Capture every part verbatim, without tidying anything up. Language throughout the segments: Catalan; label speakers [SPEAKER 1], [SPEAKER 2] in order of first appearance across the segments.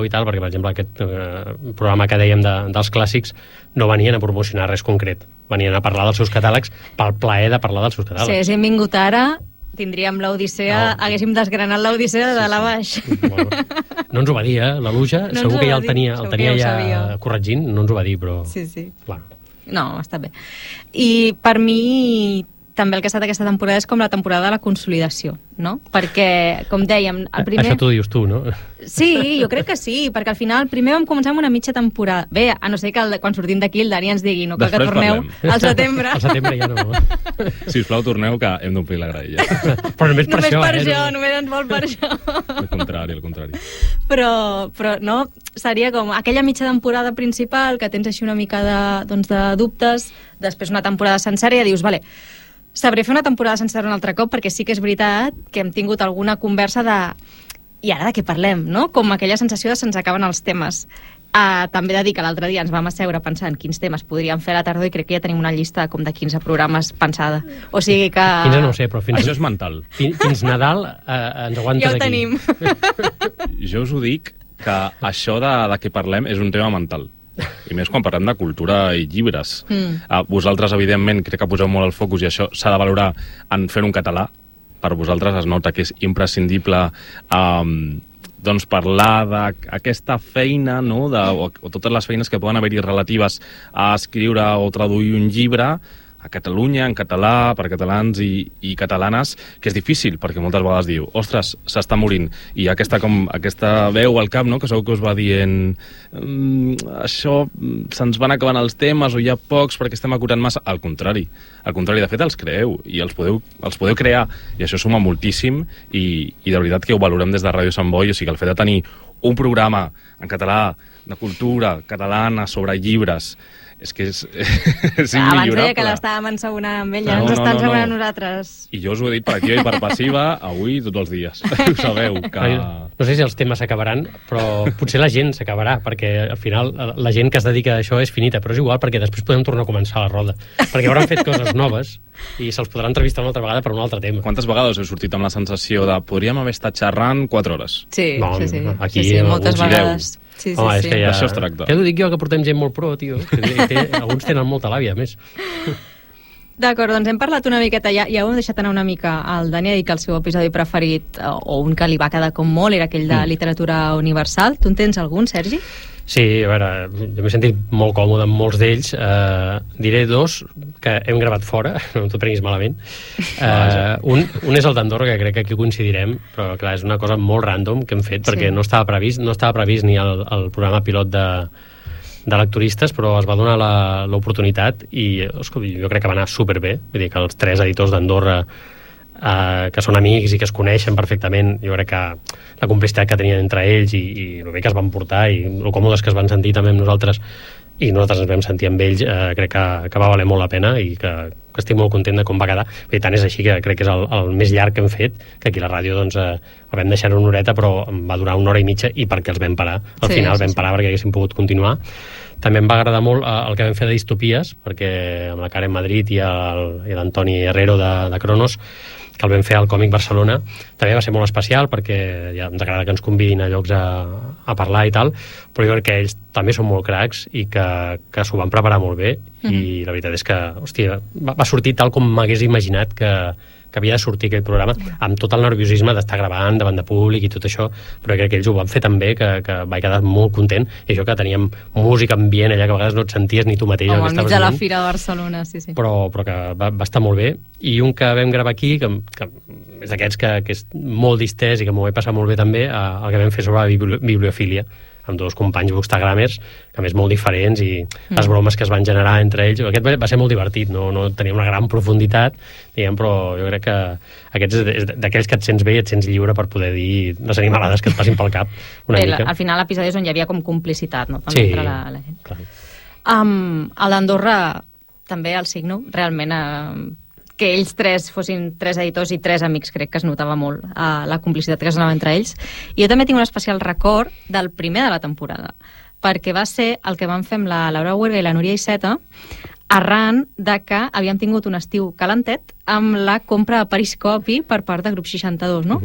[SPEAKER 1] i tal, perquè, per exemple, aquest eh, programa que dèiem de, dels clàssics no venien a promocionar res concret, venien a parlar dels seus catàlegs pel plaer de parlar dels seus catàlegs.
[SPEAKER 2] Si haguéssim vingut ara, tindríem l'Odissea, no. haguéssim desgranat l'Odissea de dalt a baix.
[SPEAKER 1] Sí, sí. Bueno, no ens ho va dir, eh, la Luja, no segur que ja el tenia, el tenia ja sabia. corregint, no ens ho va dir, però...
[SPEAKER 2] Sí, sí.
[SPEAKER 1] Clar.
[SPEAKER 2] No, està bé. I per mi també el que ha estat aquesta temporada és com la temporada de la consolidació, no? Perquè, com dèiem, el primer...
[SPEAKER 1] Això t'ho dius tu, no?
[SPEAKER 2] Sí, jo crec que sí, perquè al final primer vam començar amb una mitja temporada. Bé, a no ser que el, quan sortim d'aquí el Dani ens digui no cal que torneu al setembre.
[SPEAKER 1] Al setembre ja no.
[SPEAKER 3] Sisplau, torneu, que hem d'omplir la graella.
[SPEAKER 1] Però només per
[SPEAKER 2] només
[SPEAKER 1] això,
[SPEAKER 2] per
[SPEAKER 1] eh?
[SPEAKER 2] això, només ens vol per això.
[SPEAKER 3] Al contrari, al contrari.
[SPEAKER 2] Però, però no, seria com aquella mitja temporada principal que tens així una mica de, doncs, de dubtes, després una temporada sencera i ja dius, vale, sabré fer una temporada sencera un altre cop, perquè sí que és veritat que hem tingut alguna conversa de... I ara de què parlem, no? Com aquella sensació de se'ns acaben els temes. Uh, també de dir que l'altre dia ens vam asseure pensant quins temes podríem fer a la tardor i crec que ja tenim una llista com de quinze programes pensada. O sigui que...
[SPEAKER 1] quinze no ho sé, però fins...
[SPEAKER 3] Això és mental.
[SPEAKER 1] Fins, fins Nadal eh, ens aguantes
[SPEAKER 2] ja ho
[SPEAKER 1] aquí.
[SPEAKER 2] tenim.
[SPEAKER 3] Jo us ho dic, que això de, de què parlem és un tema mental. I més quan parlem de cultura i llibres. Mm. Uh, vosaltres, evidentment, crec que poseu molt el focus i això s'ha de valorar en fer un català. Per vosaltres es nota que és imprescindible um, doncs parlar d'aquesta feina, no? de, o, o totes les feines que poden haver-hi relatives a escriure o traduir un llibre a Catalunya, en català, per catalans i, i catalanes, que és difícil, perquè moltes vegades diu, ostres, s'està morint. I aquesta, com, aquesta veu al cap, no?, que segur que us va dient mmm, això, se'ns van acabant els temes o hi ha pocs perquè estem acurant massa. Al contrari, al contrari, de fet els creeu i els podeu, els podeu crear, i això suma moltíssim i, i de veritat que ho valorem des de Ràdio Sant Boi, o sigui, el fet de tenir un programa en català, de cultura catalana, sobre llibres, és que és, és immillorable.
[SPEAKER 2] Abans deia que l'estàvem ensabonant amb ell, ja no, ens està ensabonant no, no. nosaltres.
[SPEAKER 3] I jo us ho he dit per activa i per passiva, avui, tots els dies. Ho sabeu, que...
[SPEAKER 1] No sé si els temes s'acabaran, però potser la gent s'acabarà, perquè al final la gent que es dedica a això és finita, però és igual, perquè després podem tornar a començar la roda. Perquè hauran fet coses noves i se'ls podrà entrevistar una altra vegada per un altre tema.
[SPEAKER 3] Quantes vegades heu sortit amb la sensació de podríem haver estat xerrant quatre hores?
[SPEAKER 2] Sí,
[SPEAKER 1] no,
[SPEAKER 2] sí, sí.
[SPEAKER 1] Aquí
[SPEAKER 2] sí, sí moltes vegades. Sí, sí,
[SPEAKER 1] Home,
[SPEAKER 2] sí.
[SPEAKER 1] És que ja...
[SPEAKER 3] Això es tracta.
[SPEAKER 1] Ja t'ho dic jo, que portem gent molt pro, tio. Que té, alguns tenen molta làbia, a més.
[SPEAKER 2] D'acord, doncs hem parlat una miqueta, ja, ja ho hem deixat anar una mica al Dani, ha dit que el seu episodi preferit, o un que li va quedar com molt, era aquell de literatura universal. Tu en tens algun, Sergi?
[SPEAKER 1] Sí, a veure, jo m'he sentit molt còmode amb molts d'ells. Eh, diré dos que hem gravat fora, no t'ho prenguis malament. Eh, un, un és el d'Andorra, que crec que aquí coincidirem, però clar, és una cosa molt random que hem fet, perquè sí. no estava previst, no estava previst ni el, el programa pilot de, de lecturistes, però es va donar l'oportunitat i escolta, jo crec que va anar superbé. Vull dir que els tres editors d'Andorra, Uh, que són amics i que es coneixen perfectament, jo crec que la complicitat que tenien entre ells i, i el bé que es van portar i el còmodes que es van sentir també amb nosaltres i nosaltres ens vam sentir amb ells, uh, crec que, que va valer molt la pena i que, que estic molt content de com va quedar. I tant és així que crec que és el, el més llarg que hem fet, que aquí a la ràdio doncs, uh, el vam deixar una horeta però va durar una hora i mitja i perquè els vam parar. Al sí, final sí, vam parar sí. perquè haguéssim pogut continuar. També em va agradar molt uh, el que vam fer de distopies, perquè amb la Karen Madrid i l'Antoni Herrero de, de Cronos, que el vam fer al Còmic Barcelona, també va ser molt especial perquè ja ens agrada que ens convidin a llocs a, a parlar i tal, però jo crec que ells també són molt cracs i que, que s'ho van preparar molt bé mm-hmm. i la veritat és que, hòstia, va, va sortir tal com m'hagués imaginat que, que havia de sortir aquell programa, amb tot el nerviosisme d'estar gravant davant de públic i tot això, però crec que ells ho van fer tan bé que, que vaig quedar molt content, i això que teníem música ambient allà que a vegades no et senties ni tu mateix.
[SPEAKER 2] Com al mig de la Fira de Barcelona, sí, sí.
[SPEAKER 1] Però, però que va, va estar molt bé. I un que vam gravar aquí, que, que és d'aquests que, que és molt distès i que m'ho vaig passar molt bé també, el que vam fer sobre la bibli bibliofília, amb dos companys bookstagramers, que a més molt diferents, i mm. les bromes que es van generar entre ells. Aquest va ser molt divertit, no, no tenia una gran profunditat, diguem, però jo crec que aquests és d'aquells que et sents bé i et sents lliure per poder dir les animalades que et passin pel cap una
[SPEAKER 2] bé,
[SPEAKER 1] mica.
[SPEAKER 2] Al final l'episodi és on hi havia com complicitat, no? També
[SPEAKER 1] sí,
[SPEAKER 2] entre la, la gent.
[SPEAKER 1] Clar.
[SPEAKER 2] Um, a l'Andorra també el signo, realment uh, que ells tres fossin tres editors i tres amics, crec que es notava molt uh, la complicitat que es donava entre ells. I jo també tinc un especial record del primer de la temporada, perquè va ser el que vam fer amb la Laura Huerga i la Núria Iceta, arran de que havíem tingut un estiu calentet amb la compra de Periscopi per part de Grup seixanta-dos, no? Uh-huh.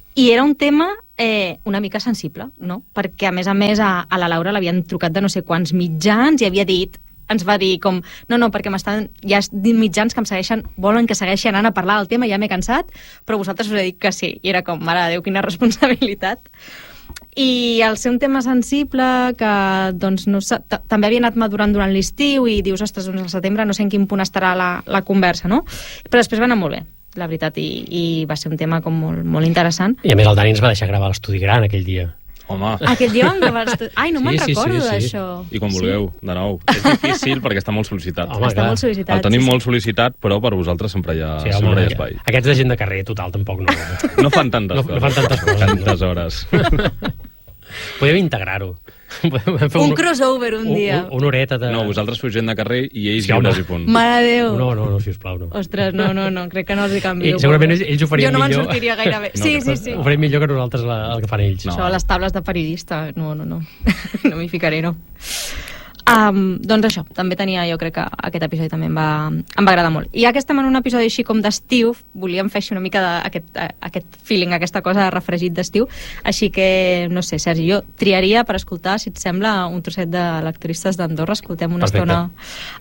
[SPEAKER 2] I era un tema eh, una mica sensible, no? Perquè, a més a més, a, a la Laura l'havien trucat de no sé quants mitjans i havia dit, ens va dir com, no, no, perquè m'estan, hi ha mitjans que em segueixen, volen que segueixi anant a parlar del tema, ja m'he cansat, però vosaltres us he dit que sí. I era com, mare de Déu, quina responsabilitat. I al ser un tema sensible que doncs, no també havia anat madurant durant l'estiu i dius, ostres, doncs al setembre no sé en quin punt estarà la, la conversa, no? Però després va anar molt bé, la veritat, i, i va ser un tema com molt, molt interessant.
[SPEAKER 1] I a més el Dani ens va deixar gravar l'estudi gran aquell dia.
[SPEAKER 3] Home.
[SPEAKER 2] Aquell dia vam gravar l'estudi... Ai, no sí, me'n sí, recordo sí, sí. d'això.
[SPEAKER 3] I quan vulgueu, sí. de nou. És difícil perquè està molt sol·licitat.
[SPEAKER 2] Home, està clar. molt sol·licitat.
[SPEAKER 3] El tenim
[SPEAKER 2] sí,
[SPEAKER 3] molt sol·licitat, però per vosaltres sempre hi ha,
[SPEAKER 1] sí,
[SPEAKER 3] sempre
[SPEAKER 1] home,
[SPEAKER 3] hi ha espai.
[SPEAKER 1] Aquests de gent de carrer, total, tampoc no.
[SPEAKER 3] No fan tantes
[SPEAKER 1] no,
[SPEAKER 3] coses.
[SPEAKER 1] No fan tantes coses.
[SPEAKER 3] Tantes hores.
[SPEAKER 1] Podem integrar-ho.
[SPEAKER 2] Un, un crossover un dia.
[SPEAKER 1] Un, una horeta de...
[SPEAKER 3] No, vosaltres feu gent de carrer i ells
[SPEAKER 1] sí,
[SPEAKER 3] lliures i punt.
[SPEAKER 2] Mare de Déu.
[SPEAKER 1] No, no, no, sisplau, no.
[SPEAKER 2] Ostres, no, no, no, crec que no els hi canvio.
[SPEAKER 1] I segurament ells, ells ho farien millor.
[SPEAKER 2] Jo no me'n sortiria gaire bé.
[SPEAKER 3] No,
[SPEAKER 2] sí, sí, sí.
[SPEAKER 1] Ho farem millor que nosaltres la, el que fan ells.
[SPEAKER 2] No. Això, les tables de periodista, no, no, no. No m'hi ficaré, no. Um, doncs això, també tenia, jo crec que aquest episodi també em va, em va agradar molt. I ja que estem en un episodi així com d'estiu, volíem fer així una mica de, aquest, aquest feeling, aquesta cosa de refregit d'estiu, així que, no sé, Sergi, jo triaria per escoltar, si et sembla, un trosset de lectoristes d'Andorra. Escoltem una
[SPEAKER 1] Perfecte.
[SPEAKER 2] estona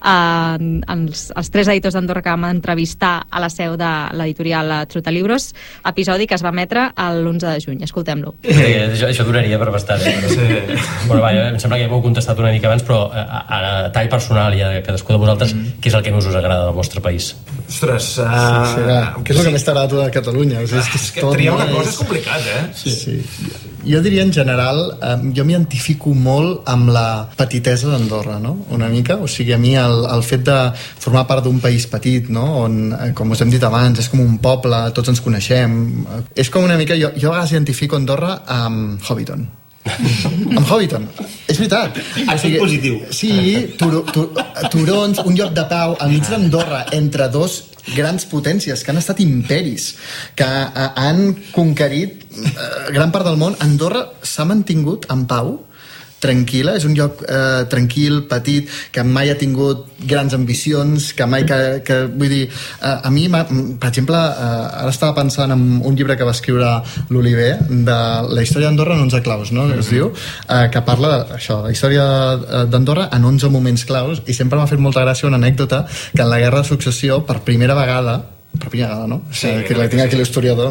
[SPEAKER 2] uh, els, els tres editors d'Andorra que vam entrevistar a la seu de l'editorial Trotalibros, episodi que es va emetre l'onze de juny. Escoltem-lo.
[SPEAKER 4] Sí, això, això duraria per bastant, eh? Però... Sí. Bueno, va, em sembla que ja m'ho heu contestat una mica abans, però a, a tall personal i a cadascú de vosaltres, mm. què és el que més us agrada del vostre país?
[SPEAKER 5] Ostres, uh, sí, sí,
[SPEAKER 6] què és el que més t'agrada a tu de Catalunya? O sigui, és que, és
[SPEAKER 5] que triar una cosa és complicat, eh?
[SPEAKER 6] Sí, sí. Jo diria en general, eh, jo m'identifico molt amb la petitesa d'Andorra, no? Una mica, o sigui, a mi el, el fet de formar part d'un país petit, no? On, com us hem dit abans, és com un poble, tots ens coneixem, és com una mica, jo, jo a vegades identifico Andorra amb Hobbiton. Amb Hobbiton, és veritat.
[SPEAKER 5] O sigui, positiu.
[SPEAKER 6] Sí, tur, tur, turons, un lloc de pau al mig d'Andorra entre dos grans potències que han estat imperis, que uh, han conquerit uh, gran part del món. Andorra s'ha mantingut en pau, tranquil·la, és un lloc eh, tranquil, petit, que mai ha tingut grans ambicions, que mai que, que vull dir, eh, a mi per exemple, eh, ara estava pensant en un llibre que va escriure l'Oliver de la història d'Andorra en onze claus, no? Mm-hmm. Es diu, eh, que parla d'això, la història d'Andorra en onze moments claus, i sempre m'ha fet molta gràcia una anècdota que en la Guerra de Successió, per primera vegada, per primera vegada, no? Sí, que la tinc aquí l'historiador.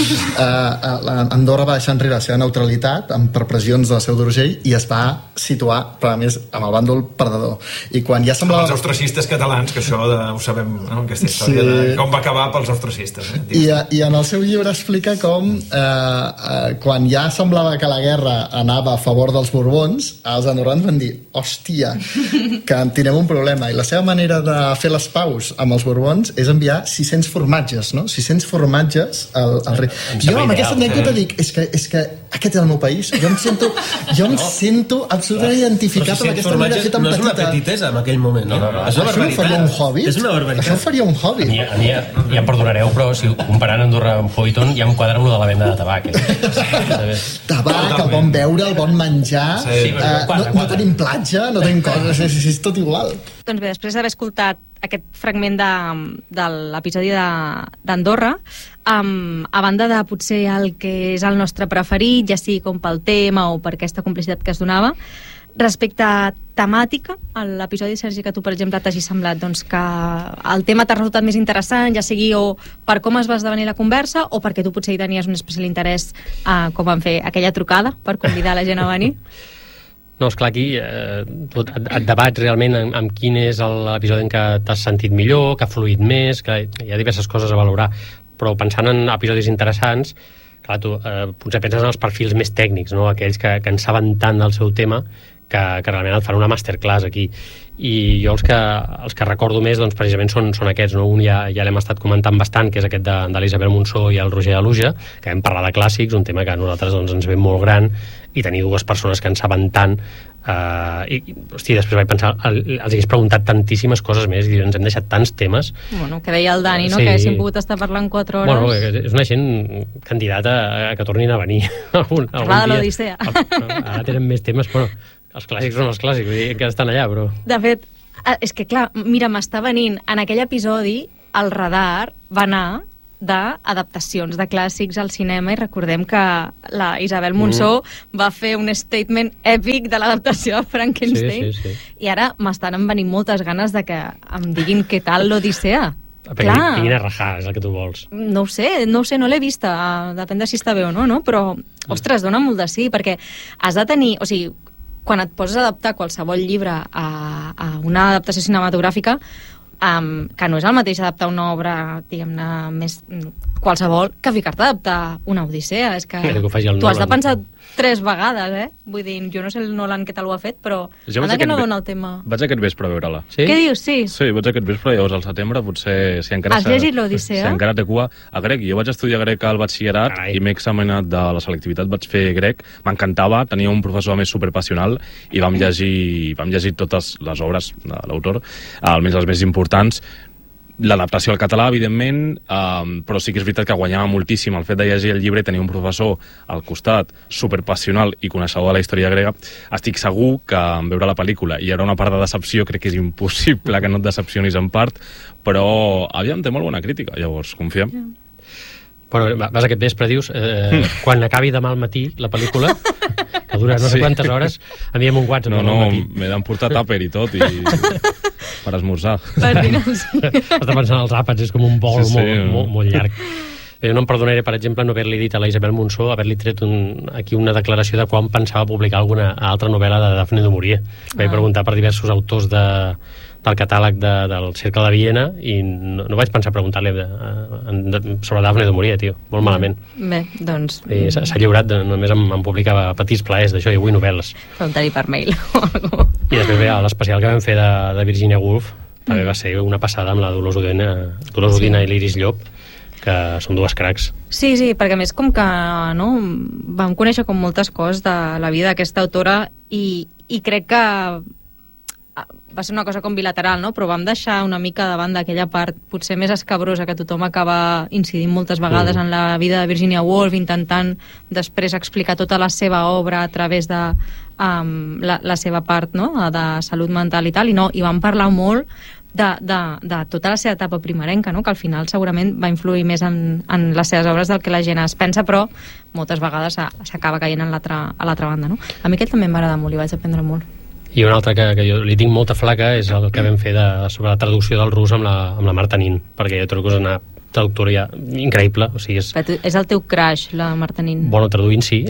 [SPEAKER 6] uh, Andorra va deixar enrere la seva neutralitat per pressions de la Seu d'Urgell i es va situar, però a més, amb el bàndol perdedor. I quan ja semblava...
[SPEAKER 5] Els austricistes catalans, que això de, ho sabem, no? Aquesta història sí. de com va acabar pels austricistes. Eh?
[SPEAKER 6] I, I en el seu llibre explica com eh, eh, quan ja semblava que la guerra anava a favor dels Borbons, els andorrans van dir, hòstia, que tindrem un problema. I la seva manera de fer les paus amb els Borbons és enviar sis-cents formatges, no? sis-cents formatges al, al rei. Jo amb aquesta anècdota dic, és que, és que aquest és el meu país. Jo em sento, jo em no. sento absolutament identificat amb aquesta manera de fer tan
[SPEAKER 4] petita.
[SPEAKER 6] No és una
[SPEAKER 4] petitesa en aquell moment, no? no, no.
[SPEAKER 6] És una barbaritat. Això ho faria un hobbit?
[SPEAKER 4] És una barbaritat.
[SPEAKER 6] Això ho faria un hobbit.
[SPEAKER 4] A mi, a mi ja, ja em perdonareu, però si comparant Andorra amb Hobbiton ja em quadra una de la venda de tabac. Eh?
[SPEAKER 6] Tabac, el bon beure, el bon menjar, sí, uh, no, no tenim platja, no tenim coses, és, és tot igual.
[SPEAKER 2] Doncs bé, després d'haver escoltat aquest fragment de, de l'episodi d'Andorra, um, a banda de potser el que és el nostre preferit, ja sigui com pel tema o per aquesta complicitat que es donava, respecte a temàtica, a l'episodi, Sergi, que tu, per exemple, t'hagi semblat doncs, que el tema t'ha resultat més interessant, ja sigui o per com es va esdevenir la conversa o perquè tu potser hi tenies un especial interès uh, com van fer aquella trucada per convidar la gent a venir?
[SPEAKER 1] No, esclar, aquí eh, et, et debats realment amb, amb quin és l'episodi en què t'has sentit millor, que ha fluït més, que hi ha diverses coses a valorar, però pensant en episodis interessants, clar, tu eh, potser penses en els perfils més tècnics, no? Aquells que, que en saben tant del seu tema que, que realment et fan una masterclass aquí. I jo els que, els que recordo més doncs, precisament són, són aquests, no? Un ja, ja l'hem estat comentant bastant, que és aquest de, de l'Isabel Monsó i el Roger Aluja, que hem parlat de clàssics, un tema que a nosaltres doncs, ens ve molt gran, i tenir dues persones que en saben tant, uh, i, hosti, després vaig pensar, el, els hagués preguntat tantíssimes coses més, i ens hem deixat tants temes.
[SPEAKER 2] Bueno, que deia el Dani, no? Sí. Que haguéssim pogut estar parlant quatre hores.
[SPEAKER 1] Bueno, és una gent candidata a, a que tornin a venir algun, algun
[SPEAKER 2] dia. De
[SPEAKER 1] l'Odissea. Ara tenen més temes, però els clàssics són els clàssics, vull dir que estan allà, però...
[SPEAKER 2] De fet, és que clar, mira, m'està venint, en aquell episodi, el radar va anar d'adaptacions de clàssics al cinema, i recordem que la Isabel Monsó mm. va fer un statement èpic de l'adaptació de Frankenstein,
[SPEAKER 1] sí, sí, sí.
[SPEAKER 2] i ara m'estan venint moltes ganes de que em diguin què tal l'Odissea.
[SPEAKER 1] Perquè vinguin a rajar, és el que tu vols.
[SPEAKER 2] No ho sé, no ho sé, no l'he vista, depèn de si està bé o no, no? Però, ostres, dona molt de sí, perquè has de tenir... O sigui, quan et poses a adaptar qualsevol llibre a, a una adaptació cinematogràfica, Um, que no és el mateix adaptar una obra, diguem-ne, més qualsevol, que ficar-te a adaptar una Odissea. És que, que tu has de pensar tres vegades, eh? Vull dir, jo no sé el Nolan què tal ho ha fet, però anda que no dona el tema.
[SPEAKER 3] Vaig aquest vespre a veure-la.
[SPEAKER 2] Sí? Què dius? Sí.
[SPEAKER 3] Sí, vaig aquest vespre, llavors al setembre potser... Si encara
[SPEAKER 2] has llegit l'Odissea?
[SPEAKER 3] Si encara té cua a grec. Jo vaig estudiar grec al batxillerat Carai. i m'he examinat de la selectivitat, vaig fer grec, m'encantava, tenia un professor més superpassional i vam llegir, vam llegir totes les obres de l'autor, almenys les més importants. L'adaptació al català, evidentment, um, però sí que és veritat que guanyava moltíssim el fet de llegir el llibre i tenir un professor al costat superpassional i coneixedor de la història grega. Estic segur que en veure la pel·lícula hi haurà una part de decepció, crec que és impossible que no et decepcionis en part, però aviam, té molt bona crítica, llavors confiem.
[SPEAKER 2] Yeah.
[SPEAKER 1] Bueno, vas aquest vespre, dius, eh, quan acabi demà al matí la pel·lícula, que dura no sé sí. quantes hores, enviem un WhatsApp.
[SPEAKER 3] No, no, m'he d'emportar tàper i tot, i per esmorzar.
[SPEAKER 2] Per dinar, sí.
[SPEAKER 1] Has de pensar en els àpats, és com un bol sí, sí, molt, molt, molt llarg. Jo no em perdonaré, per exemple, no haver-li dit a la Isabel Monsó, haver-li tret un, aquí una declaració de quan pensava publicar alguna altra novel·la de Dafne du Maurier. Ah. Vaig preguntar per diversos autors de, del catàleg de, del Cercle de Viena i no, no vaig pensar preguntar-li de, de, sobre Dafne du Maurier, tio. Molt malament.
[SPEAKER 2] Bé, doncs...
[SPEAKER 1] S'ha lliurat, de, només em, em publicava petits plaers d'això i avui novel·les.
[SPEAKER 2] Preguntar-hi per mail o alguna cosa.
[SPEAKER 1] I després, bé, l'especial que vam fer de, de Virginia Woolf també va ser una passada amb la Dolors Udina, Dolors sí. Udina i l'Iris Llop, que són dues cracs.
[SPEAKER 2] Sí, sí, perquè a més com que no, vam conèixer com moltes coses de la vida d'aquesta autora i, i crec que va ser una cosa com bilateral, no? Però vam deixar una mica davant d'aquella part potser més escabrosa que tothom acaba incidint moltes vegades mm. en la vida de Virginia Woolf, intentant després explicar tota la seva obra a través de um, la, la seva part, no? De salut mental i tal, i no, i vam parlar molt De, de, de tota la seva etapa primerenca, no? Que al final segurament va influir més en, en les seves obres del que la gent es pensa, però moltes vegades s'acaba caient en l'altra, a l'altra banda, no? A mi aquest també m'agrada molt i vaig aprendre molt.
[SPEAKER 1] I un altre que, que jo li tinc molta flaca és el que vam fer de, sobre la traducció del rus amb la, amb la Marta Nin, perquè jo trobo que és una traductora increïble. O sigui, és...
[SPEAKER 2] és el teu crush, la Marta Nin.
[SPEAKER 1] Bueno, traduint sí.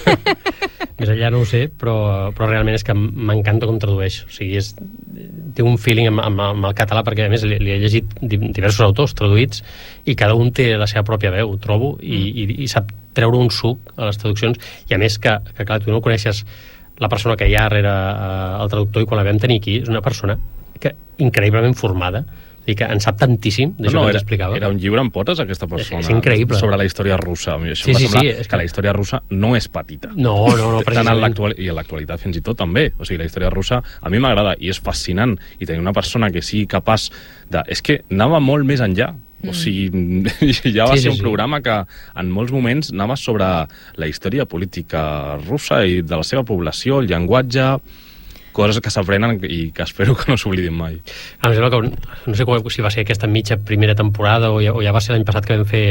[SPEAKER 1] Més enllà no ho sé, però, però realment és que m'encanta com tradueix. O sigui, és, té un feeling amb, amb, amb el català, perquè a més li, li he llegit diversos autors traduïts i cada un té la seva pròpia veu, trobo, i, i, i sap treure un suc a les traduccions, i a més que, que clar, tu no coneixes la persona que hi ha darrere eh, el traductor, i quan la vam tenir aquí és una persona que increïblement formada, i que en sap tantíssim d'això no, no, que ens explicava.
[SPEAKER 3] Era un llibre en potes, aquesta persona.
[SPEAKER 1] És, és increïble.
[SPEAKER 3] Sobre la història russa. A mi això
[SPEAKER 1] sí,
[SPEAKER 3] em va
[SPEAKER 1] sí,
[SPEAKER 3] semblar
[SPEAKER 1] sí, és
[SPEAKER 3] que...
[SPEAKER 1] que
[SPEAKER 3] la història russa no és petita.
[SPEAKER 1] No, no, no, precisament.
[SPEAKER 3] I en l'actualitat fins i tot també. O sigui, la història russa a mi m'agrada i és fascinant. I tenir una persona que sigui capaç de... És que anava molt més enllà. O sigui, ja va sí, ser un sí, programa que en molts moments anava sobre la història política russa i de la seva població, el llenguatge... coses que s'aprenen i que espero que no s'oblidin mai.
[SPEAKER 1] A més, que, no sé si va ser aquesta mitja primera temporada o ja, o ja va ser l'any passat que vam fer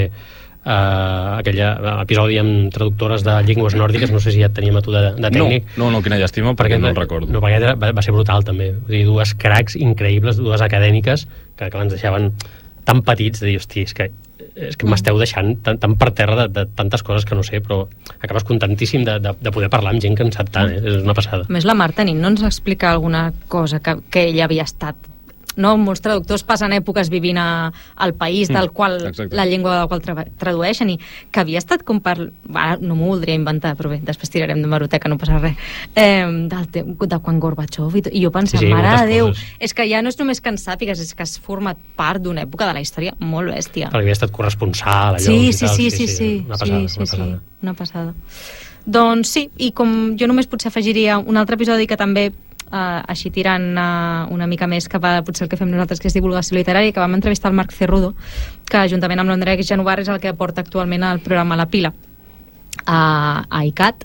[SPEAKER 1] uh, aquell episodi amb traductores de llengües nòrdiques, no sé si ja teníem a tu de, de tècnic.
[SPEAKER 3] No, no, no, quina llàstima, perquè, perquè no el recordo.
[SPEAKER 1] No, perquè va, va ser brutal, també. O sigui, dues cracs increïbles, dues acadèmiques, que, que ens deixaven tan petits, de dir, hosti, és que és que m'esteu deixant tan, tan per terra de, de tantes coses que no sé, però acabes contentíssim de, de, de poder parlar amb gent que en sap tant, eh? És una passada.
[SPEAKER 2] A més, la Marta Nin no ens explica alguna cosa que, que ella havia estat, no? Molts traductors passen èpoques vivint a, al país del qual, mm, la llengua del qual tra tradueixen, i que havia estat com per... Ara no m'ho voldria inventar, però bé, després tirarem de meroteca, no passa res. Eh, del te... de quan Gorbachev i, i jo pensava, sí, sí, mare de Déu, coses. És que ja no és només que en sàpigues, és que has format part d'una època de la història molt bèstia.
[SPEAKER 1] Perquè havia estat corresponsal, allò...
[SPEAKER 2] Sí, sí, sí, sí, sí,
[SPEAKER 1] sí, una passada,
[SPEAKER 2] sí, sí,
[SPEAKER 1] una passada.
[SPEAKER 2] Sí, una passada. Doncs sí, i com jo només potser afegiria un altre episodi que també Uh, així tirant uh, una mica més cap a potser el que fem nosaltres, que és divulgació literària, que vam entrevistar el Marc Cerrudo, que juntament amb l'Andrea Genovar és el que porta actualment el programa La Pila a, a I C A T,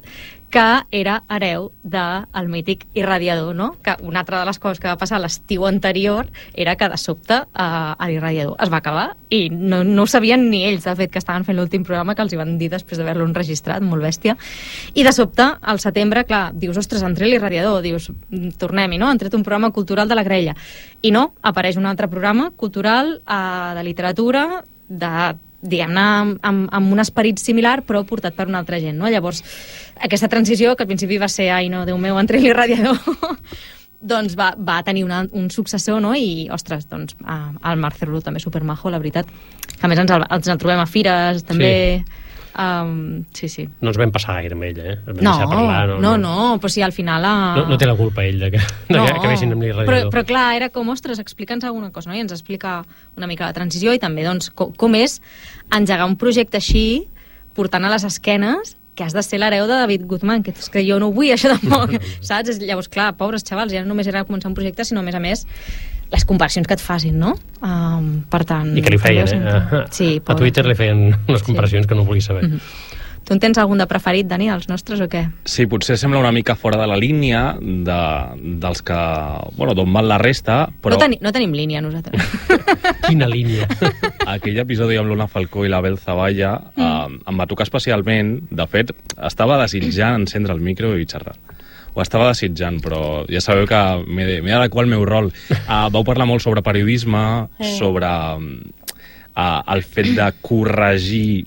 [SPEAKER 2] que era hereu del mític Irradiador, no? Que una altra de les coses que va passar l'estiu anterior era que de sobte eh, l'Irradiador es va acabar i no, no ho sabien ni ells, de fet, que estaven fent l'últim programa, que els hi van dir després d'haver-lo enregistrat, molt bèstia. I de sobte, al setembre, clar, dius, ostres, han tret l'Irradiador, dius, tornem-hi, no? Han tret un programa cultural de la graella. I no, apareix un altre programa cultural eh, de literatura, de diguem-ne, amb, amb un esperit similar, però portat per una altra gent, no? Llavors, aquesta transició, que al principi va ser, ai, no, Déu meu, entre l'Irradiador, doncs va, va tenir una, un successor, no? I, ostres, doncs, el Marcelo també supermajo, la veritat. Que a més ens el, ens el trobem a fires, també... Sí. Um, sí, sí.
[SPEAKER 1] No ens vam passar gaire amb ell, eh? Vam
[SPEAKER 2] no,
[SPEAKER 1] parlar, no,
[SPEAKER 2] no, no, no, però si al final... Uh...
[SPEAKER 1] No, no té la culpa ell de que, de no, que acabessin amb l'Irradiador.
[SPEAKER 2] Però, però clar, era com, ostres, explica'ns alguna cosa, no? I ens explica una mica la transició i també, doncs, com, com és engegar un projecte així, portant a les esquenes que has de ser l'hereu de David Guzmán, que és que jo no ho vull, això tampoc, saps? Llavors, clar, pobres xavals, ja no només era començar un projecte, sinó, a més a més, les comparacions que et facin, no? Um, per tant...
[SPEAKER 1] I que li feien, eh?
[SPEAKER 2] Sí,
[SPEAKER 1] a Twitter li feien unes comparacions sí. que no volia saber.
[SPEAKER 2] Mm-hmm. Tu en tens algun de preferit, Dani, els nostres, o què?
[SPEAKER 3] Sí, potser sembla una mica fora de la línia de, dels que... Bueno, d'on van la resta, però...
[SPEAKER 2] No, teni, no tenim línia, nosaltres.
[SPEAKER 1] Quina línia?
[SPEAKER 3] Aquell episodi amb l'Ona Falcó i l'Abel Zavalla mm. eh, em va tocar especialment. De fet, estava desitjant encendre el micro i xerrar. Ho estava desitjant, però ja sabeu que m'he d'adequar al meu rol. Uh, vau parlar molt sobre periodisme, eh. sobre uh, el fet de corregir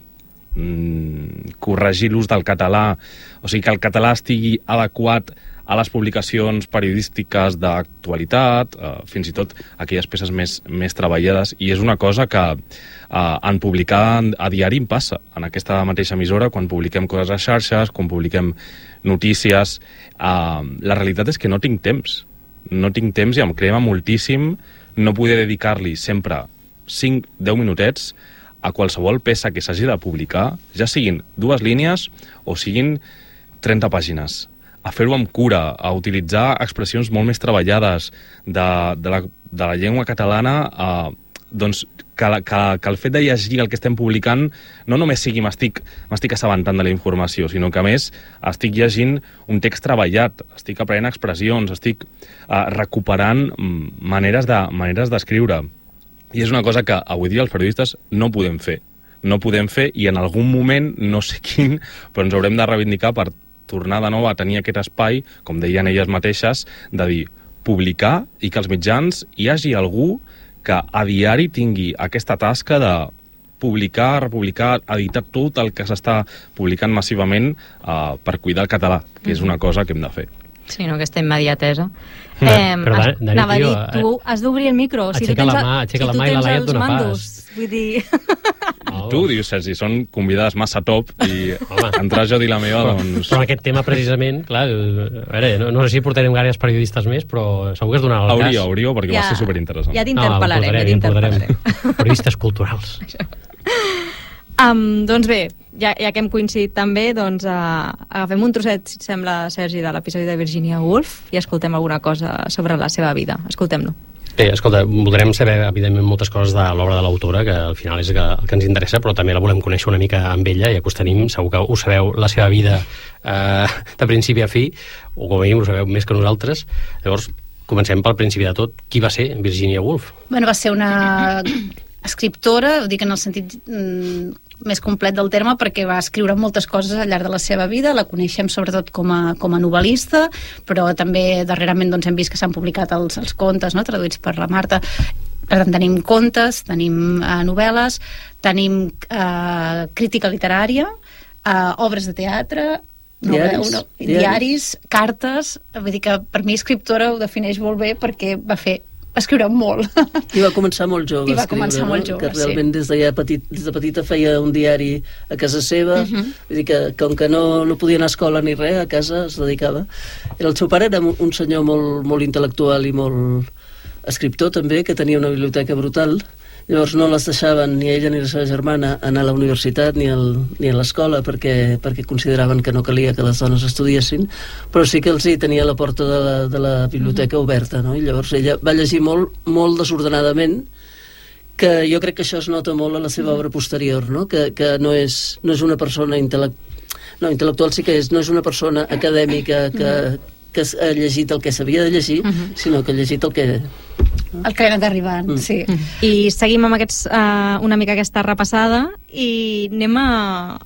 [SPEAKER 3] mm, corregir l'ús del català, o sigui, que el català estigui adequat a les publicacions periodístiques d'actualitat, eh, fins i tot aquelles peces més, més treballades, i és una cosa que eh, en publicar a diari em passa, en aquesta mateixa emissora, quan publiquem coses a xarxes, quan publiquem notícies, eh, la realitat és que no tinc temps, no tinc temps i em crema moltíssim no poder dedicar-li sempre cinc a deu minutets a qualsevol peça que s'hagi de publicar, ja siguin dues línies o siguin trenta pàgines, a fer-ho amb cura, a utilitzar expressions molt més treballades de, de, la, de la llengua catalana, eh, doncs que, la, que, que el fet de llegir el que estem publicant no només sigui m'estic m'estic assabentant de la informació, sinó que a més estic llegint un text treballat, estic aprenent expressions, estic eh, recuperant maneres de maneres d'escriure. I és una cosa que avui dia els periodistes no podem fer. No podem fer i en algun moment, no sé quin, però ens haurem de reivindicar per tornar de nou a tenir aquest espai, com deien elles mateixes, de dir, publicar i que als mitjans hi hagi algú que a diari tingui aquesta tasca de publicar, republicar, editar tot el que s'està publicant massivament uh, per cuidar el català, que és una cosa que hem de fer.
[SPEAKER 2] Sí, no, aquesta immediatesa.
[SPEAKER 1] No, eh, però, Dani, Dani,
[SPEAKER 2] anava a dir,
[SPEAKER 1] tio,
[SPEAKER 2] tu has d'obrir el micro. Si
[SPEAKER 1] aixeca
[SPEAKER 2] tu tens,
[SPEAKER 1] la mà, aixeca
[SPEAKER 2] si
[SPEAKER 1] la mà i la Laia et dona
[SPEAKER 2] mandos,
[SPEAKER 1] pas.
[SPEAKER 2] Vull dir...
[SPEAKER 3] I tu dius, Sergi, són convidades massa top i home, entrar jo a dir la meva,
[SPEAKER 1] però,
[SPEAKER 3] doncs...
[SPEAKER 1] Però en aquest tema, precisament, clar, a veure, no, no sé si portarem gaires periodistes més, però segur que es donarà el
[SPEAKER 3] hauria,
[SPEAKER 1] cas.
[SPEAKER 3] Hauria, perquè ja, va ser superinteressant.
[SPEAKER 2] Ja t'interpel·larem, no, ja t'interpel·larem.
[SPEAKER 1] Periodistes culturals.
[SPEAKER 2] um, doncs bé, ja, ja que hem coincidit també, doncs uh, agafem un trosset, si et sembla, Sergi, de l'episodi de Virginia Woolf i escoltem alguna cosa sobre la seva vida. Escoltem-lo.
[SPEAKER 1] Bé, escolta, voldrem saber, evidentment, moltes coses de l'obra de l'autora, que al final és el que ens interessa, però també la volem conèixer una mica amb ella, i acostenim, segur que ho sabeu, la seva vida eh, de principi a fi, o com a mínim ho sabeu més que nosaltres. Llavors, comencem pel principi de tot. Qui va ser Virginia Woolf?
[SPEAKER 7] Bueno, va ser una escriptora, ho dic en el sentit mm, més complet del terme, perquè va escriure moltes coses al llarg de la seva vida. La coneixem sobretot com a, com a novel·lista, però també darrerament doncs, hem vist que s'han publicat els, els contes, no?, traduïts per la Marta. Per tant, tenim contes, tenim eh, novel·les, tenim eh, crítica literària, eh, obres de teatre,
[SPEAKER 8] diaris,
[SPEAKER 7] no, no, diaris, cartes. Vull dir que per mi escriptora ho defineix molt bé, perquè va fer va escriure molt.
[SPEAKER 8] I va començar molt jove.
[SPEAKER 7] I va
[SPEAKER 8] escriure,
[SPEAKER 7] començar
[SPEAKER 8] no?
[SPEAKER 7] molt jove,
[SPEAKER 8] que realment
[SPEAKER 7] sí.
[SPEAKER 8] des de, ja petit, des de petita feia un diari a casa seva, uh-huh. Vull dir que com que no, no podia anar a escola ni res, a casa es dedicava. I el seu pare era un senyor molt, molt intel·lectual i molt escriptor també, que tenia una biblioteca brutal. Llavors no les deixaven ni ella ni la seva germana anar a la universitat ni, al, ni a l'escola perquè, perquè consideraven que no calia que les dones estudiessin, però sí que els hi tenia la porta de la, de la biblioteca mm-hmm. oberta, no? I llavors ella va llegir molt, molt desordenadament, que jo crec que això es nota molt a la seva obra posterior, no? Que, que no, és, no és una persona intel·lect... No, intel·lectual sí que és, no és una persona acadèmica que, que ha llegit el que s'havia de llegir, uh-huh. sinó que ha llegit el que...
[SPEAKER 7] El que ha anat arribant, mm. sí.
[SPEAKER 2] Mm. I seguim amb aquests, uh, una mica aquesta repassada i anem a,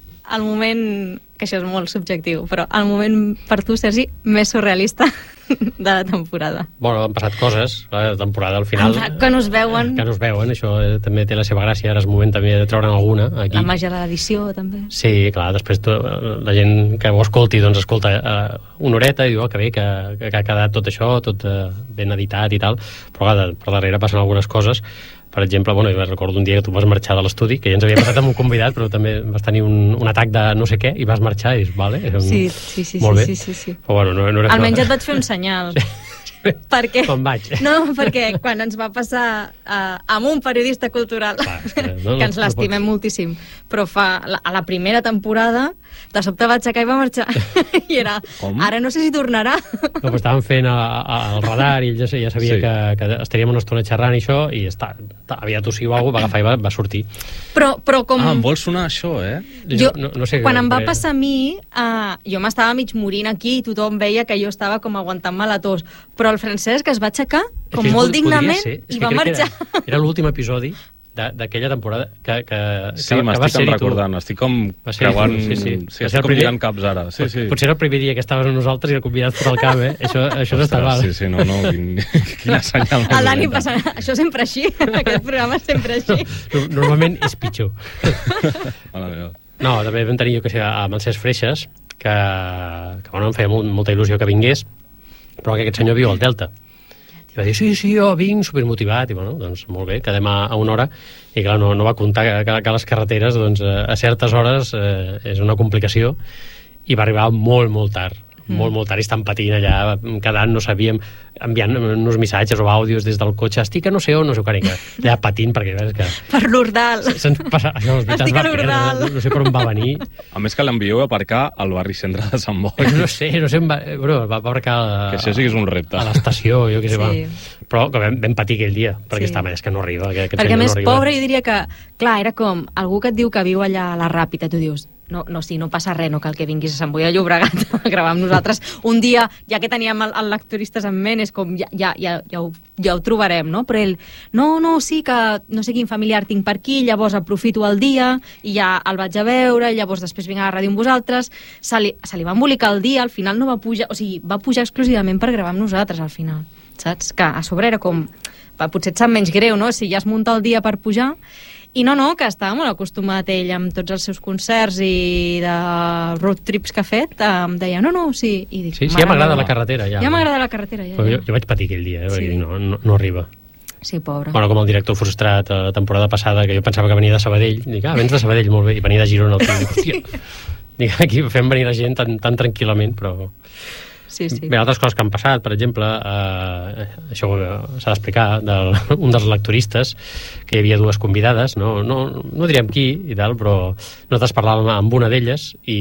[SPEAKER 2] al moment, que això és molt subjectiu, però el moment per tu, Sergi, més surrealista de la temporada.
[SPEAKER 1] Bueno, han passat coses, la temporada al final...
[SPEAKER 2] Que no es veuen.
[SPEAKER 1] Que no es veuen, això també té la seva gràcia, ara és moment també de treure'n alguna. Aquí.
[SPEAKER 2] La màgia de l'edició, també.
[SPEAKER 1] Sí, clar, després to, la gent que ho escolti, doncs escolta uh, una horeta i diu, oh, que bé, que, que ha quedat tot això, tot uh, ben editat i tal, però clar, per darrere passen algunes coses. Per exemple, bueno, jo recordo un dia que tu vas marxar de l'estudi, que ja ens havia passat amb un convidat, però també vas tenir un, un atac de no sé què i vas marxar i dius, vale, un...
[SPEAKER 2] sí, sí, sí,
[SPEAKER 1] molt
[SPEAKER 2] sí,
[SPEAKER 1] bé.
[SPEAKER 2] sí, sí, sí.
[SPEAKER 1] Però bueno, no, no era
[SPEAKER 2] almenys
[SPEAKER 1] això.
[SPEAKER 2] et vaig fer un senyal. Perquè,
[SPEAKER 1] com vaig.
[SPEAKER 2] No, perquè quan ens va passar uh, amb un periodista cultural, clar, no, no, que ens l'estimem no moltíssim, però fa, la, a la primera temporada de sobte va aixecar i va marxar i era, com? Ara no sé si tornarà.
[SPEAKER 1] No, però estàvem fent a, a, el radar i ell ja, ja sabia sí. que, que estaríem una estona xerrant i això, i està, havia tossir o alguna cosa, va agafar i va, va sortir.
[SPEAKER 2] Però, però com...
[SPEAKER 3] Ah, em vol sonar això, eh?
[SPEAKER 2] Jo,
[SPEAKER 1] no, no sé
[SPEAKER 2] quan
[SPEAKER 1] que,
[SPEAKER 2] em va
[SPEAKER 1] però...
[SPEAKER 2] passar a mi, uh, jo m'estava mig morint aquí i tothom veia que jo estava com aguantant-me la tos, però el Francesc es va aixecar com
[SPEAKER 1] és
[SPEAKER 2] molt dignament i va marxar.
[SPEAKER 1] Era, era l'últim episodi d'aquella temporada que, que,
[SPEAKER 3] sí,
[SPEAKER 1] que, que va ser
[SPEAKER 3] recordant, tu. Estic com creuant... Sí, sí. Sí, estic com mirant caps ara. Sí, sí.
[SPEAKER 1] Potser era el primer dia que estaves amb nosaltres i el convidat tot el cap, eh? Això, això no estava...
[SPEAKER 3] Sí, sí, no, no, quin, quina senyal.
[SPEAKER 2] A l'Ani passa... Això sempre així, aquest programa és sempre així.
[SPEAKER 1] No, normalment és pitjor.
[SPEAKER 3] Hola, meva.
[SPEAKER 1] No, també vam tenir, jo que sé, amb els Cesc Freixes, que, que bueno, em feia molt, molta il·lusió que vingués, però que aquest senyor viu al Delta. I va dir, sí, sí, jo vinc, supermotivat, i bueno, doncs molt bé, quedem a, a una hora, i clar, no, no va comptar que, que, que les carreteres, doncs, a certes hores eh, és una complicació, i va arribar molt, molt tard, mm. molt, molt tard, i estan patint allà, quedant, no sabíem, enviant uns missatges o àudios des del cotxe, estic a no sé on, no sé quan, allà patint, perquè és que...
[SPEAKER 2] Per l'Ordal.
[SPEAKER 1] Se'ns passa, això, és veritat,
[SPEAKER 2] estic
[SPEAKER 1] va
[SPEAKER 2] a l'Ordal.
[SPEAKER 1] Perdre, no sé per on va venir.
[SPEAKER 3] A més que l'envieu a aparcar al barri centre de Sant Boi.
[SPEAKER 1] No sé, no sé, va, bro, va aparcar a,
[SPEAKER 3] que això sí que és un repte.
[SPEAKER 1] A l'estació, jo què sé,
[SPEAKER 2] sí.
[SPEAKER 1] va. Però que vam, vam patir aquell dia, perquè sí. Estava, és que no arriba. Que,
[SPEAKER 2] perquè a més, no pobre, jo diria que, clar, era com algú que et diu que viu allà a la Ràpita, tu dius, no, no, sí, no passa res, no cal que vinguis a Sant Boi de Llobregat a gravar amb nosaltres. Un dia, ja que teníem el, el lectoristes en ment, és com, ja, ja, ja, ja, ho, ja ho trobarem, no? Però ell, no, no, sí que no sé quin familiar tinc per aquí, llavors aprofito el dia i ja el vaig a veure, i llavors després vinc a la ràdio amb vosaltres. Se li, se li va embolicar el dia, al final no va pujar, o sigui, va pujar exclusivament per gravar amb nosaltres, al final, saps? Que a sobre era com, potser et sap menys greu, no? Si ja es munta el dia per pujar. I no, no, que estava molt acostumat ell amb tots els seus concerts i de road trips que ha fet, em deia, no, no, sí. I dic,
[SPEAKER 1] sí, sí, ja m'agrada la carretera. Ja,
[SPEAKER 2] ja m'agrada la carretera, ja.
[SPEAKER 1] ja. Jo, jo vaig patir aquell dia, eh,
[SPEAKER 2] sí.
[SPEAKER 1] perquè no, no, no arriba.
[SPEAKER 2] Sí, pobre.
[SPEAKER 1] Bueno, com el director frustrat a la temporada passada, que jo pensava que venia de Sabadell, dic, ah, vens de Sabadell, molt bé, i venia de Girona, el tio, dic, hòstia, dic, aquí fem venir la gent tan, tan tranquil·lament, però...
[SPEAKER 2] Sí, sí.
[SPEAKER 1] Bé, altres coses que han passat, per exemple, eh, això s'ha d'explicar, del, un dels lectoristes, que hi havia dues convidades, no, no, no diríem qui i tal, però nosaltres parlàvem amb una d'elles i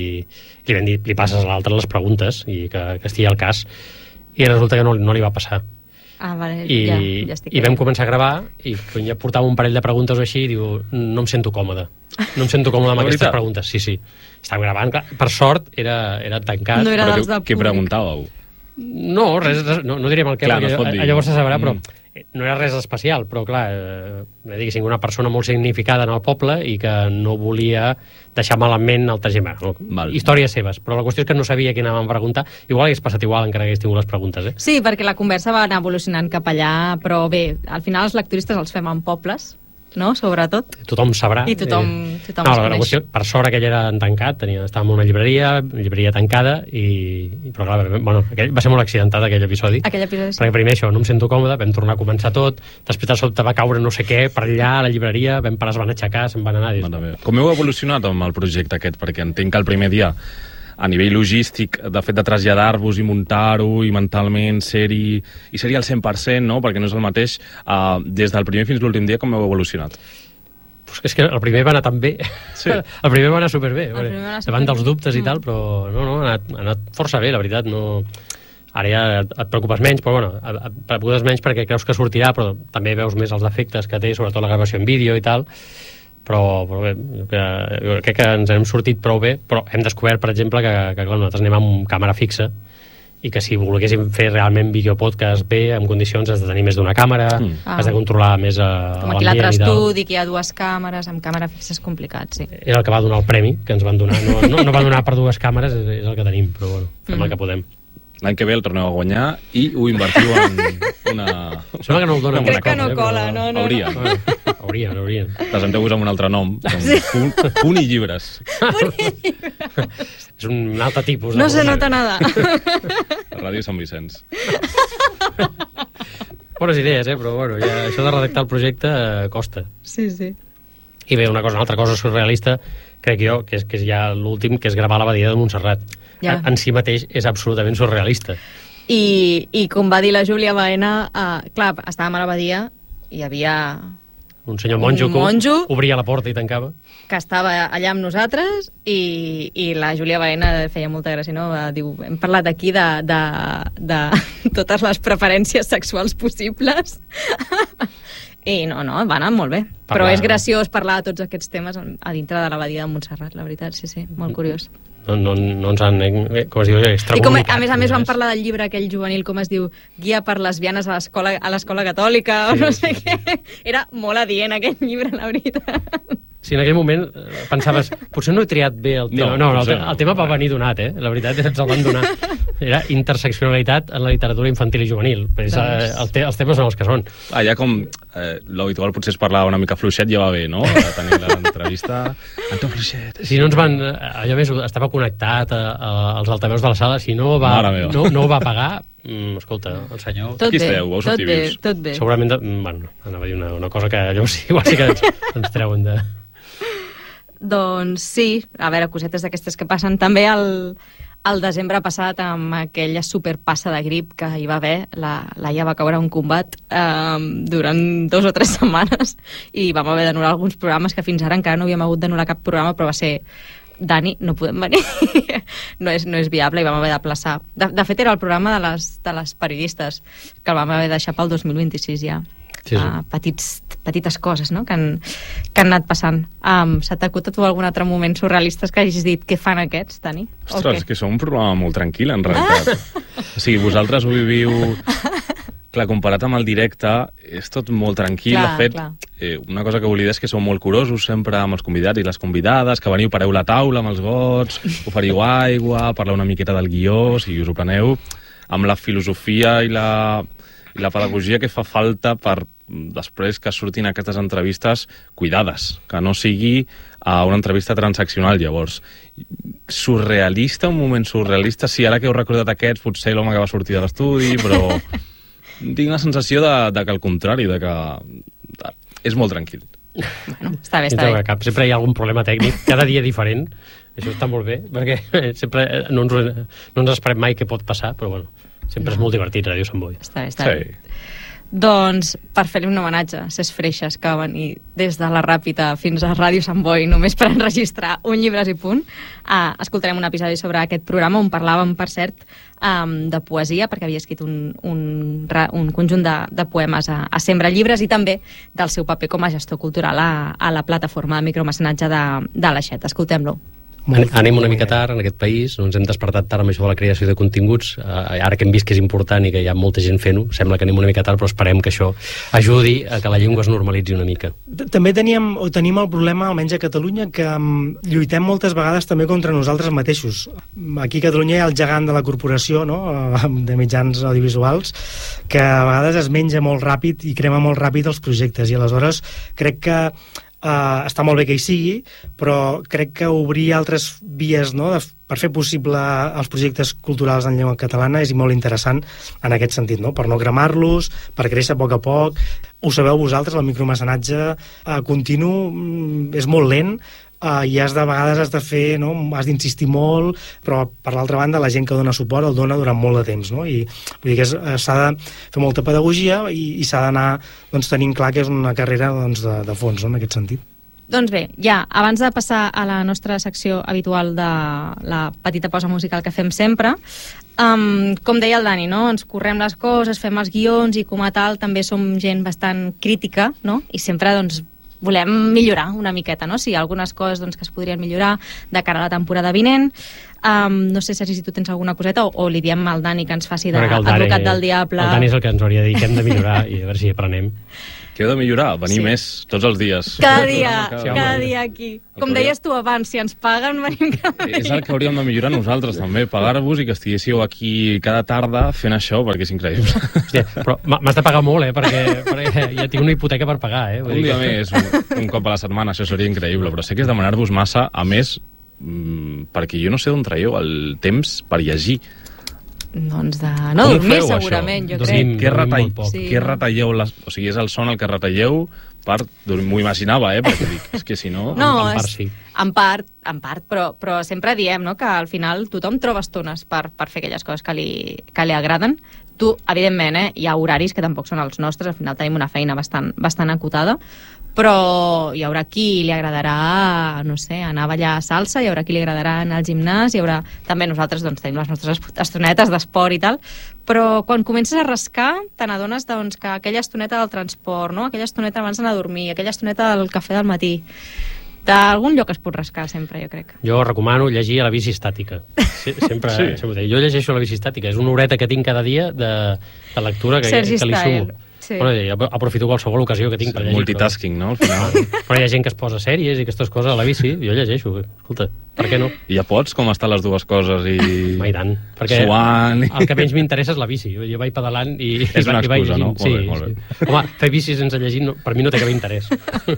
[SPEAKER 1] li vam dir, li passes a l'altra les preguntes i que, que estigui al cas, i resulta que no, no li va passar.
[SPEAKER 2] Ah, vale,
[SPEAKER 1] I,
[SPEAKER 2] ja, ja estic
[SPEAKER 1] i vam començar a gravar i quan ja portava un parell de preguntes o així i diu, no em sento còmode no em sento còmode amb aquestes preguntes. Sí, sí, estàvem gravant, clar, per sort era, era tancat.
[SPEAKER 2] No era
[SPEAKER 3] però
[SPEAKER 2] dels de
[SPEAKER 3] què preguntàveu?
[SPEAKER 1] No, res, no, no diríem el que,
[SPEAKER 3] clar, no
[SPEAKER 1] llavors se sabrà, però
[SPEAKER 3] mm.
[SPEAKER 1] no era res especial, però clar, eh, diguéssim, una persona molt significada en el poble i que no volia deixar malament el tragèmar. No? Històries seves, però la qüestió és que no sabia què anàvem a preguntar. Igual hagués passat igual encara hagués tingut les preguntes, eh?
[SPEAKER 2] Sí, perquè la conversa va anar evolucionant cap allà, però bé, al final els lectoristes els fem en pobles, no? Sobretot.
[SPEAKER 1] Tothom sabrà.
[SPEAKER 2] I tothom, tothom
[SPEAKER 1] no,
[SPEAKER 2] es
[SPEAKER 1] la
[SPEAKER 2] coneix.
[SPEAKER 1] qüestió, per sort aquell era en tancat, tenia, estava en una llibreria, llibreria tancada, i, i però clar, bueno, aquell, va ser molt accidentat aquell episodi.
[SPEAKER 2] Aquell episodi, sí.
[SPEAKER 1] Perquè primer això, no em sento còmode, vam tornar a començar tot, després de sobte va caure no sé què, per allà a la llibreria, vam parar, es van aixecar, se'n van anar.
[SPEAKER 3] Bueno, com heu evolucionat amb el projecte aquest? Perquè entenc que el primer dia a nivell logístic, de fet de traslladar-vos i muntar-ho i mentalment ser-hi i ser-hi al cent per cent, no? Perquè no és el mateix, uh, des del primer fins l'últim dia, com heu evolucionat?
[SPEAKER 1] Pues és que el primer va anar tan bé. Sí. El primer va anar superbé.
[SPEAKER 2] El primer va anar
[SPEAKER 1] davant
[SPEAKER 2] superbé.
[SPEAKER 1] dels dubtes i tal, però no, no, ha anat, ha anat força bé, la veritat. No... Ara ja et preocupes menys, però bueno, et preocupes menys perquè creus que sortirà, però també veus més els defectes que té, sobretot la gravació en vídeo i tal. però, però bé, que, jo crec que ens hem sortit prou bé, però hem descobert, per exemple, que, que clar, nosaltres anem amb càmera fixa i que si volguéssim fer realment videopodcast bé, en condicions, has de tenir més d'una càmera, mm. has de controlar més a,
[SPEAKER 2] com aquí l'altre estudi, que hi ha dues càmeres, amb càmera fixa és complicat, sí.
[SPEAKER 1] Era el que va donar el premi, que ens van donar. No, no, no va donar per dues càmeres, és, és el que tenim, però bueno, fem mm. el que podem.
[SPEAKER 3] L'any que ve el torneu a guanyar i ho invertiu en una...
[SPEAKER 1] Sembla que no el donen.
[SPEAKER 2] Crec que no cola, no, no.
[SPEAKER 3] Haurien.
[SPEAKER 1] No. Haurien, haurien.
[SPEAKER 3] Presenteu-vos amb un altre nom, com punt, punt i llibres.
[SPEAKER 1] És un altre tipus.
[SPEAKER 2] No se nota nada.
[SPEAKER 3] Ràdio Sant Vicenç.
[SPEAKER 1] Bones idees, eh? Però bueno, ja, això de redactar el projecte eh, costa.
[SPEAKER 2] Sí, sí.
[SPEAKER 1] I bé, una cosa, una altra cosa surrealista, crec jo, que és, que és ja l'últim, que és gravar l'abadia de Montserrat. Ja. En, en si mateix és absolutament surrealista.
[SPEAKER 2] I, i com va dir la Júlia Baena, eh, clar, estàvem a l'abadia i hi havia...
[SPEAKER 1] Un senyor monjo,
[SPEAKER 2] un monjo
[SPEAKER 1] que obria la porta i tancava.
[SPEAKER 2] Que estava allà amb nosaltres i, i la Júlia Baena feia molta gràcia, no? Diu, hem parlat aquí de, de, de totes les preferències sexuals possibles. I no, no, va anar molt bé. Parlar... Però és graciós parlar de tots aquests temes a dintre de l'abadia de Montserrat, la veritat, sí, sí, molt curiós.
[SPEAKER 1] No, no, no ens han, com es diu, extracomunicat.
[SPEAKER 2] I com, a més a més vam parlar del llibre aquell juvenil, com es diu, Guia per lesbianes a l'escola a l'escola catòlica, sí, o no sé sí, què. Era molt adient aquest llibre, la veritat.
[SPEAKER 1] Sí, en aquell moment pensaves, potser no he triat bé el tema. No, no, no el, el tema va venir donat, eh? La veritat, ens el van donar. Era interseccionalitat en la literatura infantil i juvenil. Doncs... El te, els temes són els que són.
[SPEAKER 3] Ah, ja com eh, l'habitual potser es parlava una mica fluixet, ja va bé, no? A tenir l'entrevista en tot fluixet.
[SPEAKER 1] Si no ens van... Allò més, estava connectat a, a, als altaveus de la sala, si no va, no, no ho va pagar... Mm, escolta, el senyor...
[SPEAKER 2] Tot
[SPEAKER 3] Qui
[SPEAKER 2] bé,
[SPEAKER 3] esteu? Vau sortir
[SPEAKER 2] tot
[SPEAKER 3] vius?
[SPEAKER 2] bé, tot bé.
[SPEAKER 1] Segurament, de, bueno, anava a dir una, una cosa que allò sí, igual sí que ens, ens treuen de...
[SPEAKER 2] Doncs sí, a veure, cosetes d'aquestes que passen. També el, el desembre passat, amb aquella superpassa de grip que hi va haver, la Laia va caure a un combat eh, durant dos o tres setmanes i vam haver d'anul·lar alguns programes que fins ara encara no havíem hagut d'anul·lar cap programa, però va ser... Dani, no podem venir, no, és, no és viable i vam haver de plaçar. De, de fet, era el programa de les, de les periodistes, que el vam haver de deixar pel dos mil vint-i-sis ja. Sí, sí. Uh, petits, petites coses, no?, que han, que han anat passant. Um, s'ha t'acut a tu algun altre moment surrealistes que hagis dit què fan aquests, Dani?
[SPEAKER 3] Ostres, és que som un programa molt tranquil, en realitat. Ah! O sigui, vosaltres ho viviu... Clar, comparat amb el directe, és tot molt tranquil.
[SPEAKER 2] Clar,
[SPEAKER 3] de fet, eh, una cosa que volia dir és que sou molt curosos sempre amb els convidats i les convidades, que veniu, pareu la taula amb els gots, oferiu aigua, parleu una miqueta del guió, o sigui, us ho preneu amb la filosofia i la, i la pedagogia que fa falta per després que surtin aquestes entrevistes cuidades, que no sigui a una entrevista transaccional. Llavors, surrealista, un moment surrealista, sí, ara que heu recordat aquests, potser l'home que va sortir de l'estudi, però... Tinc la sensació de, de que al contrari, de que de, és molt tranquil.
[SPEAKER 2] Bueno, està bé, està bé.
[SPEAKER 1] Cap. Sempre hi ha algun problema tècnic, cada dia diferent. Això està molt bé, perquè sempre no ens, no ens esperem mai què pot passar, però bueno, sempre no. És molt divertit, Ràdio Sant Boi.
[SPEAKER 2] Està bé, està sí. bé. Doncs, per fer-li un homenatge a ses freixes que van venir des de la Ràpita fins a Ràdio Sant Boi només per enregistrar un Llibres i punt, uh, escoltarem un episodi sobre aquest programa on parlàvem, per cert, um, de poesia, perquè havia escrit un, un, un conjunt de, de poemes a, a Sembra Llibres i també del seu paper com a gestor cultural a, a la plataforma de micromecenatge de, de l'Aixeta. Escoltem-lo.
[SPEAKER 1] Anem una mica tard en aquest país, no ens hem despertat tard amb això de la creació de continguts, uh, ara que hem vist que és important i que hi ha molta gent fent-ho, sembla que anem una mica tard, però esperem que això ajudi a que la llengua es normalitzi una mica.
[SPEAKER 9] També teníem, o tenim el problema, almenys a Catalunya, que um, lluitem moltes vegades també contra nosaltres mateixos. Aquí a Catalunya hi ha el gegant de la corporació, no?, de mitjans audiovisuals, que a vegades es menja molt ràpid i crema molt ràpid els projectes, i aleshores crec que Uh, està molt bé que hi sigui, però crec que obrir altres vies, no?, de, per fer possible els projectes culturals en llengua catalana és molt interessant en aquest sentit, no?, per no cremar-los, per créixer a poc a poc. Ho sabeu vosaltres, el micromecenatge uh, continu mm, és molt lent, uh, i has de, a vegades has de fer, no?, has d'insistir molt, però per l'altra banda la gent que dona suport el dona durant molt de temps, no?, i vull dir que s'ha de fer molta pedagogia i, i s'ha d'anar, doncs, tenint clar que és una carrera, doncs, de, de fons, no?, en aquest sentit.
[SPEAKER 2] Doncs bé, ja, abans de passar a la nostra secció habitual de la petita pausa musical que fem sempre, um, com deia el Dani, no?, ens correm les coses, fem els guions i com a tal també som gent bastant crítica, no?, i sempre, doncs, volem millorar una miqueta, no? Si hi ha algunes coses doncs, que es podrien millorar de cara a la temporada vinent. Um, no sé, Sergi, si tu tens alguna coseta o, o li diem al Dani que ens faci d'advocat del diable.
[SPEAKER 1] El Dani és el que ens hauria de dir que hem de millorar i a veure si aprenem.
[SPEAKER 3] Que heu de millorar? Venir sí. més tots els dies.
[SPEAKER 2] Cada dia, cada, cada dia aquí. Com deies tu abans, si ens paguen, venim cada dia.
[SPEAKER 3] És el que hauríem de millorar nosaltres, també. Pagar-vos i que estiguéssiu aquí cada tarda fent això, perquè és increïble.
[SPEAKER 1] Hòstia, però m'has de pagar molt, eh? Perquè, perquè ja tinc una hipoteca per pagar, eh?
[SPEAKER 3] Vull un dia que... més, un, un cop a la setmana, això seria increïble, però sé que és demanar-vos massa, a més, mmm, perquè jo no sé d'on traieu el temps per llegir.
[SPEAKER 2] Doncs de no dormir, segurament, jo crec.
[SPEAKER 3] Què retall, sí, què retalleu? Les... O sigui, és el son el que retalleu per... M'ho imaginava, eh? Perquè dic, és que si no...
[SPEAKER 2] No,
[SPEAKER 1] en, en part
[SPEAKER 2] és...
[SPEAKER 1] sí.
[SPEAKER 2] En part, en part però, però sempre diem, no?, que al final tothom troba estones per, per fer aquelles coses que li, que li agraden. Tu, evidentment, eh, hi ha horaris que tampoc són els nostres, al final tenim una feina bastant, bastant acotada, però hi haurà qui li agradarà, no sé, anar a ballar salsa, hi haurà qui li agradarà anar al gimnàs, hi haurà... També nosaltres doncs, tenim les nostres estonetes d'esport i tal, però quan comences a rascar te n'adones doncs, que aquella estoneta del transport, no? Aquella estoneta abans d'anar a dormir, aquella estoneta del cafè del matí, d'algun lloc es pot rascar sempre, jo crec.
[SPEAKER 1] Jo recomano llegir a la bici estàtica. Sí, sempre, sí. sempre jo llegeixo a la bici estàtica, és una horeta que tinc cada dia de, de lectura que,
[SPEAKER 2] Sergi
[SPEAKER 1] que li sumo.
[SPEAKER 2] Sí.
[SPEAKER 1] Bueno, aprofito qualsevol ocasió que tinc sí, per llegir.
[SPEAKER 3] Multitasking, però... no? Al final.
[SPEAKER 1] Però hi ha gent que es posa sèries i aquestes coses a la bici, jo llegeixo. Escolta, per què no?
[SPEAKER 3] I ja pots com estan les dues coses i...
[SPEAKER 1] Ma, i tant. Perquè
[SPEAKER 3] suant...
[SPEAKER 1] el que menys m'interessa és la bici. Jo vaig pedalant i...
[SPEAKER 3] És una
[SPEAKER 1] i vaig
[SPEAKER 3] excusa, no?
[SPEAKER 1] Sí,
[SPEAKER 3] molt bé, molt bé.
[SPEAKER 1] Sí. Home, fer bici sense llegir no, per mi no té cap interès.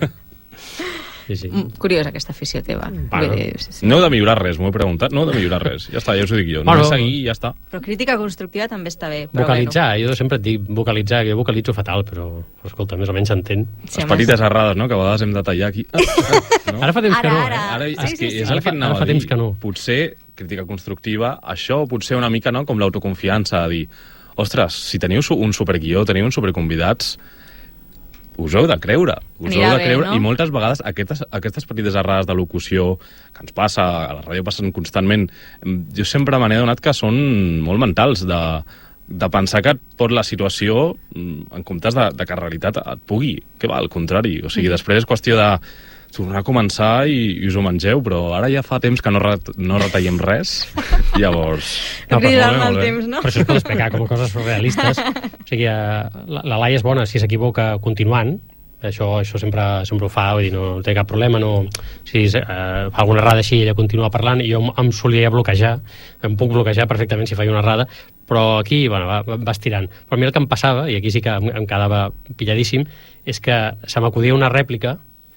[SPEAKER 1] Sí, sí.
[SPEAKER 2] Curiosa aquesta afició teva.
[SPEAKER 3] Bueno, dir, sí, sí. No heu de millorar res, m'ho he preguntat. No heu de millorar res. Ja està, ja us ho dic jo.
[SPEAKER 1] Bueno,
[SPEAKER 3] només seguir i ja està.
[SPEAKER 2] Però crítica constructiva també està bé. Però
[SPEAKER 1] vocalitzar,
[SPEAKER 2] bueno.
[SPEAKER 1] Jo sempre et dic vocalitzar, que jo vocalitzo fatal, però, però escolta, més o menys s'entén.
[SPEAKER 3] Sí, les petites errades, no?, que a vegades hem de tallar aquí.
[SPEAKER 1] No? Ara fa temps que no.
[SPEAKER 2] Ara,
[SPEAKER 3] eh? Ara
[SPEAKER 2] sí,
[SPEAKER 3] és,
[SPEAKER 2] sí,
[SPEAKER 3] que
[SPEAKER 2] sí,
[SPEAKER 3] és
[SPEAKER 2] sí.
[SPEAKER 3] el que anava
[SPEAKER 1] ara fa
[SPEAKER 3] a dir.
[SPEAKER 1] Temps que no.
[SPEAKER 3] Potser crítica constructiva, això potser una mica, no?, com l'autoconfiança, de dir, ostres, si teniu un superguió, teniu uns superconvidats, us heu de creure, us
[SPEAKER 2] Anirà
[SPEAKER 3] heu de creure,
[SPEAKER 2] bé, no?
[SPEAKER 3] I moltes vegades aquestes, aquestes petites errades de locució que ens passa, a la ràdio passen constantment, jo sempre me n'he adonat que són molt mentals, de, de pensar que et pot la situació en comptes de, de que en realitat et pugui, que va, al contrari, o sigui, mm. després és qüestió de tornar a començar i, i us ho mengeu, però ara ja fa temps que no, ret, no retallem res, llavors...
[SPEAKER 2] No, però molt bé, molt bé. Temps, no?
[SPEAKER 1] Però això es pot explicar com a coses realistes. O sigui, la, la Laia és bona si s'equivoca continuant, això, això sempre, sempre ho fa, vull dir, no té cap problema, no, si eh, fa alguna errada així ella continua parlant, i jo em solia bloquejar, em puc bloquejar perfectament si faig una errada, però aquí, bueno, va, va estirant. Però a mi el que em passava, i aquí sí que em, em quedava pilladíssim, és que se m'acudia una rèplica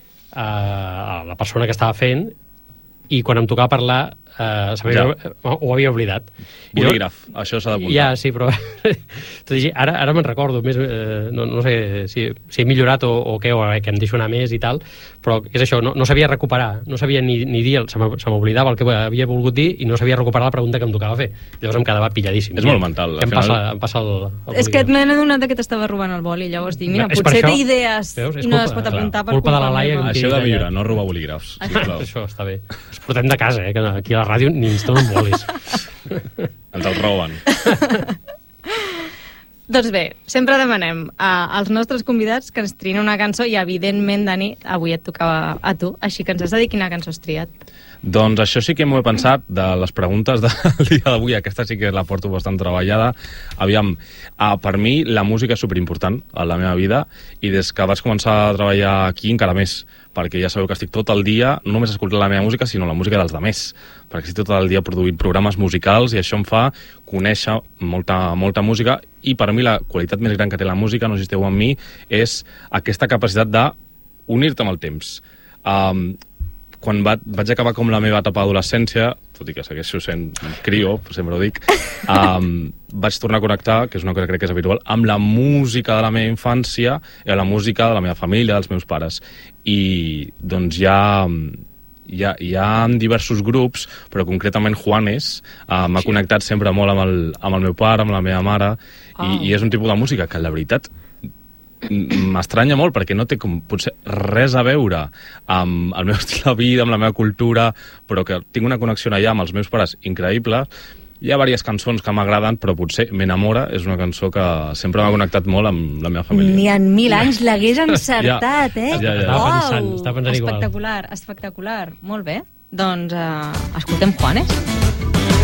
[SPEAKER 1] a la persona que estava fent i quan em tocava parlar eh, ja. ho havia oblidat.
[SPEAKER 3] Bolígraf, jo, això s'ha d'apuntar.
[SPEAKER 1] Ja, sí, però ara, ara me'n recordo més, eh, no, no sé si, si he millorat o, o què, o que em deixo anar més i tal, però és això, no, no sabia recuperar, no sabia ni, ni dir, se m'oblidava el que havia volgut dir i no sabia recuperar la pregunta que em tocava fer. Llavors em quedava pilladíssim.
[SPEAKER 3] És molt mental.
[SPEAKER 1] Em passa, em passa el, el
[SPEAKER 2] és que m'he adonat que t'estava robant el boli, llavors dic, mira, no, potser té idees
[SPEAKER 1] veus,
[SPEAKER 2] i no les pot apuntar per
[SPEAKER 1] culpa de la Laia.
[SPEAKER 3] Això de millorar, no robar bolígrafs.
[SPEAKER 1] Això està bé. Els portem de casa, eh, que aquí a la ràdio ni ens donen bolis.
[SPEAKER 3] Ens els roben.
[SPEAKER 2] Doncs bé, sempre demanem a, als nostres convidats que ens triïn una cançó i, evidentment, Dani, avui et tocava a tu, així que ens has de dir quina cançó has triat.
[SPEAKER 3] Doncs això sí que m'ho he pensat de les preguntes del dia d'avui, aquesta sí que la porto bastant treballada. Aviam, uh, per mi la música és superimportant a la meva vida i des que vaig començar a treballar aquí encara més, perquè ja sabeu que estic tot el dia no només escoltant la meva música, sinó la música dels demés, perquè estic tot el dia produint programes musicals i això em fa conèixer molta, molta música i per mi la qualitat més gran que té la música, no sé si esteu amb mi, és aquesta capacitat d'unir-te amb el temps. Um, quan va, vaig acabar com la meva etapa d'adolescència, tot i que segueixo sent crio, sempre ho dic, um, vaig tornar a connectar, que és una cosa que crec que és habitual, amb la música de la meva infància i la música de la meva família, dels meus pares. I doncs ja... Hi ha, hi ha diversos grups, però concretament Juanes uh, m'ha connectat sempre molt amb el, amb el meu pare, amb la meva mare, oh. i, i és un tipus de música que, la veritat, m'estranya molt, perquè no té com, potser res a veure amb el meu estil de vida, amb la meva cultura, però que tinc una connexió allà amb els meus pares increïble, hi ha diverses cançons que m'agraden, però potser M'enamora és una cançó que sempre m'ha connectat molt amb la meva família.
[SPEAKER 2] Ni en mil anys l'hagués encertat, eh?
[SPEAKER 3] Ja, ja, ja.
[SPEAKER 1] Estava pensant, estava pensant igual.
[SPEAKER 2] Espectacular, espectacular. Molt bé. Doncs uh, escoltem Juanes.